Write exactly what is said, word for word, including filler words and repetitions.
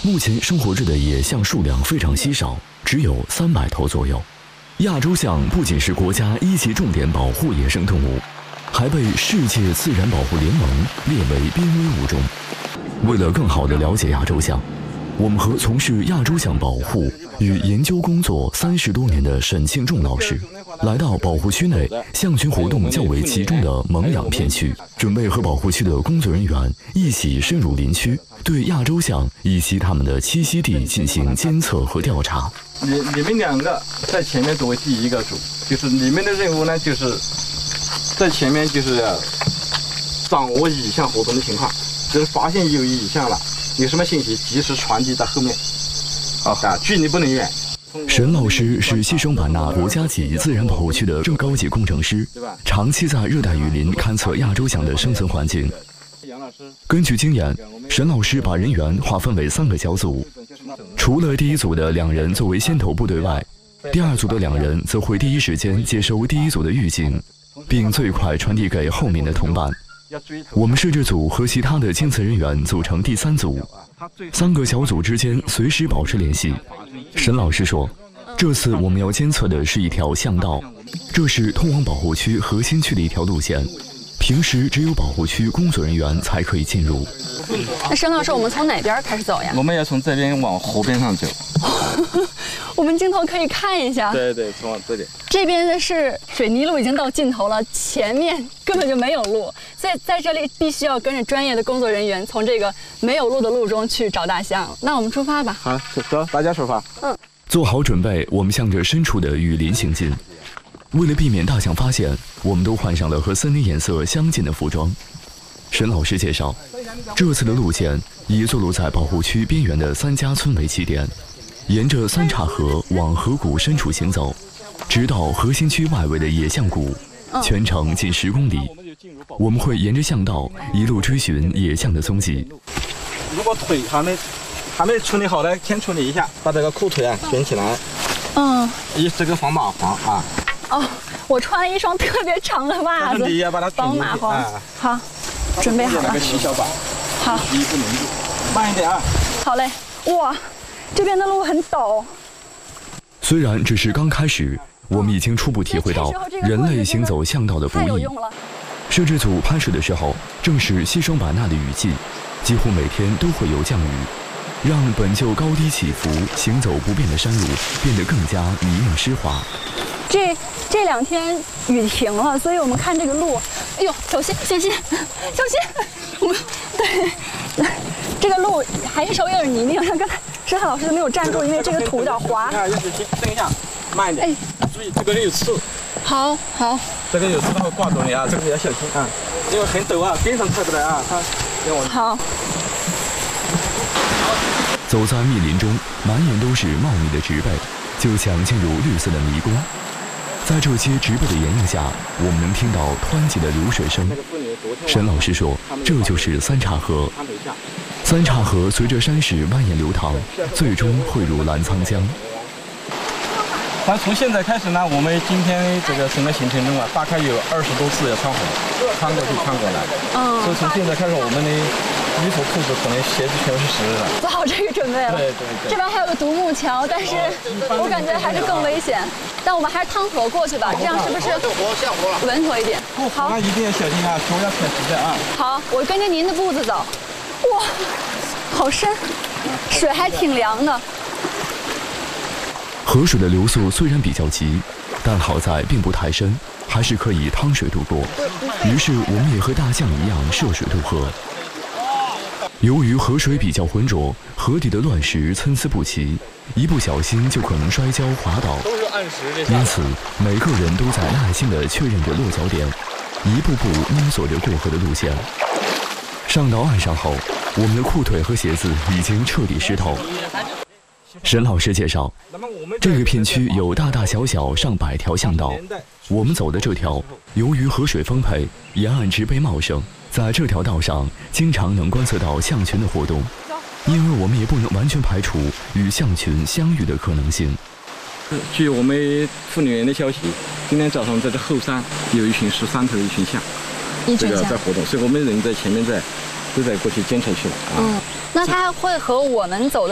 目前生活着的野象数量非常稀少，只有三百头左右。亚洲象不仅是国家一级重点保护野生动物，还被世界自然保护联盟列为濒危物种。为了更好地了解亚洲象，我们和从事亚洲象保护与研究工作三十多年的沈庆仲老师，来到保护区内象群活动较为集中的蒙养片区，准备和保护区的工作人员一起深入林区，对亚洲象以及它们的栖息地进行监测和调查。 你你们两个在前面作为第一个组，就是你们的任务呢，就是在前面就是掌握蚁象活动的情况，就是发现有蚁象了，有什么信息及时传递到后面，啊，距离不能远。 沈老师是西双版纳国家级自然保护区的正高级工程师，长期在热带雨林勘测亚洲象的生存环境。根据经验，沈老师把人员划分为三个小组，除了第一组的两人作为先头部队外，第二组的两人则会第一时间接收第一组的预警，并最快传递给后面的同伴。我们摄制组和其他的监测人员组成第三组，三个小组之间随时保持联系。沈老师说，这次我们要监测的是一条象道，这是通往保护区核心区的一条路线，平时只有保护区工作人员才可以进入。 那沈老师，我们从哪边开始走呀？ 我们要从这边往河边上走。 我们镜头可以看一下。 对对，从这里。 这边的是水泥路已经到尽头了，前面根本就没有路，所以在这里必须要跟着专业的工作人员从这个没有路的路中去找大象。那我们出发吧。 好，走，大家出发。 嗯。 做好准备，我们向着深处的雨林行进。为了避免大象发现，我们都换上了和森林颜色相近的服装。沈老师介绍，这次的路线以坐落在保护区边缘的三家村为起点，沿着三岔河往河谷深处行走，直到核心区外围的野象谷，全程近十公里。我们会沿着象道一路追寻野象的踪迹。 如果腿还没还没处理好的，先处理一下，把这个裤腿啊卷起来。 嗯。 以这个防蚂蟥啊。 哦，我穿了一双特别长的袜子， 你要把它防蚂蟥。啊、好，准备好了。 那个细小把。 好。 衣服拧住，慢一点啊。 好嘞。哇，这边的路很陡。 虽然只是刚开始，我们已经初步体会到人类行走象道的不易。摄制组拍摄的时候，正是西双版纳的雨季，几乎每天都会有降雨，让本就高低起伏、行走不便的山路变得更加泥泞湿滑。 这这两天雨停了，所以我们看这个路，哎呦，小心小心小心！我们对，这个路还是稍微有点泥泞，像刚才石海老师没有站住，因为这个土有点滑。 啊，要小心，等一下，慢一点。哎，注意这个有刺。 好，好。 这个有刺它会挂住你啊，这个要小心啊，因为很陡啊，边上踩不来啊，它要往。 好。 走在密林中，满眼都是茂密的植被，就像进入绿色的迷宫。在这些植被的掩映下，我们能听到湍急的流水声。沈老师说，这就是三岔河。三岔河随着山势蜿蜒流淌，最终汇入澜沧江。 那从现在开始呢，我们今天这个整个行程中啊，大概有二十多次要穿河，穿过去穿过来。嗯。所以从现在开始，我们的衣服、裤子可能鞋子全是湿的。 做好这个准备了。 对对对。 这边还有个独木桥，但是我感觉还是更危险。但我们还是趟河过去吧，这样是不是稳妥一点？好。 那一定要小心啊，手要踩实在啊。 好，我跟着您的步子走。哇，好深，水还挺凉的。 河水的流速虽然比较急，但好在并不太深，还是可以趟水渡过。于是我们也和大象一样涉水渡河。由于河水比较浑浊，河底的乱石参差不齐，一不小心就可能摔跤滑倒。因此，每个人都在耐心地确认着落脚点，一步步摸索着过河的路线。上到岸上后，我们的裤腿和鞋子已经彻底湿透。沈老师介绍，这个片区有大大小小上百条象道，我们走的这条，由于河水丰沛，沿岸植被茂盛，在这条道上经常能观测到象群的活动，因而我们也不能完全排除与象群相遇的可能性。 据我们妇女员的消息，今天早上在这后山有一群十三头的一群象，这个在活动，所以我们人在前面在都在过去监测去了啊。 嗯，那它会和我们走的